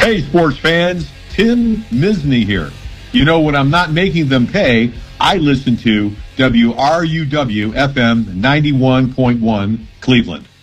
Hey, sports fans, Tim Misney here. You know, when I'm not making them pay, I listen to WRUW FM 91.1 Cleveland.